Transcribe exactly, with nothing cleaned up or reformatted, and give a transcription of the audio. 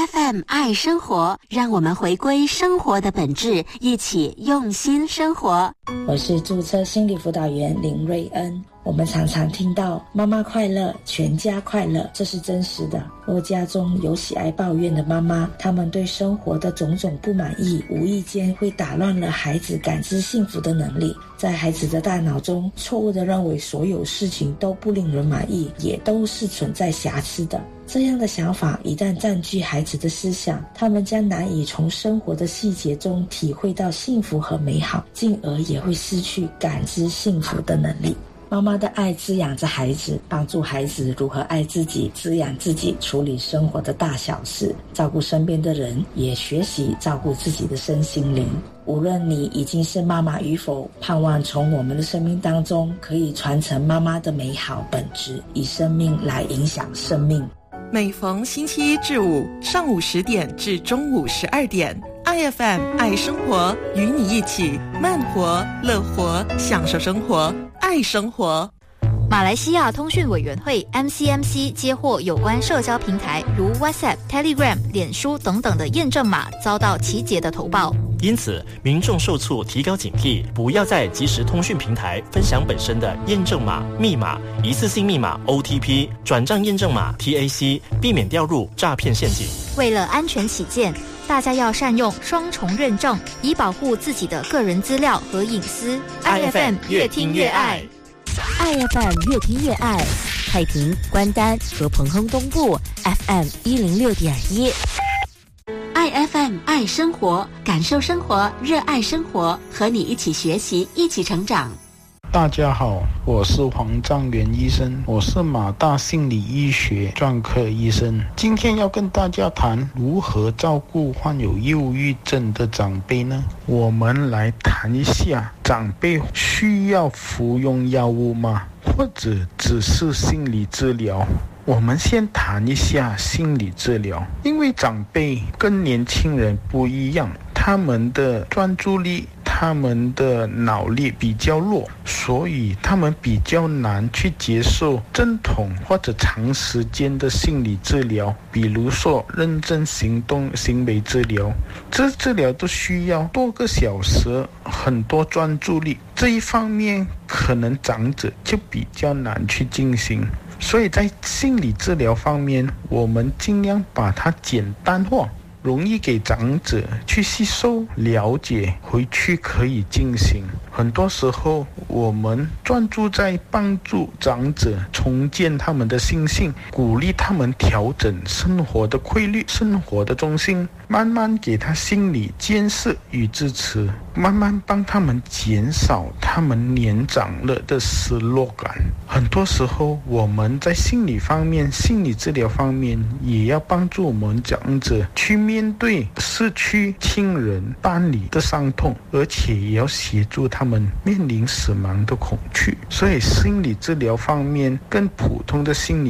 F M 爱生活，让我们回归生活的本质，一起用心生活。 我是注册心理辅导员林瑞恩。我们常常听到妈妈快乐，全家快乐，这是真实的。若家中有喜爱抱怨的妈妈，她们对生活的种种不满意，无意间会打乱了孩子感知幸福的能力。在孩子的大脑中，错误地认为所有事情都不令人满意，也都是存在瑕疵的。这样的想法一旦占据孩子的思想，他们将难以从生活的细节中体会到幸福和美好，进而也会失去感知幸福的能力。妈妈的爱滋养着孩子，帮助孩子如何爱自己，滋养自己，处理生活的大小事，照顾身边的人，也学习照顾自己的身心灵。无论你已经是妈妈与否，盼望从我们的生命当中可以传承妈妈的美好本质，以生命来影响生命。 每逢星期一至五上午十点至中午十二点，I F M 爱生活，与你一起慢活、乐活，享受生活，爱生活。 马来西亚通讯委员会 M C M C 接获有关社交平台如 WhatsApp、Telegram、脸书等等的验证码遭到奇杰的投报， 因此民众受促提高警惕，不要在即时通讯平台分享本身的验证码、密码、一次性密码 O T P、转账验证码 T A C， 避免掉入诈骗陷阱。 为了安全起见，大家要善用双重认证，以保护自己的个人资料和隐私。 I F M 越听越爱， I F M 越听越爱，太平、关丹和彭亨东部 F M 一零六点一。 I F M 爱生活，感受生活，热爱生活，和你一起学习，一起成长。 大家好，我是黄章元医生，我是马大心理医学专科医生。今天要跟大家谈如何照顾患有忧郁症的长辈呢？我们来谈一下，长辈需要服用药物吗？或者只是心理治疗？我们先谈一下心理治疗，因为长辈跟年轻人不一样，他们的专注力、他们的脑力比较弱，所以他们比较难去接受正统或者长时间的心理治疗，比如说认真行动行为治疗，这治疗都需要多个小时，很多专注力，这一方面可能长者就比较难去进行。所以在心理治疗方面，我们尽量把它简单化，容易给长者去吸收了解，回去可以进行。很多时候我们专注在帮助长者重建他们的心性，鼓励他们调整生活的规律、生活的中心，慢慢给他心理监视与支持，慢慢帮他们减少他们年长了的失落感。很多时候我们在心理方面、心理治疗方面也要帮助我们长者去面对失去亲人、伴侣的伤痛，而且也要协助他们面临死亡的恐惧。所以心理治疗方面跟普通的心理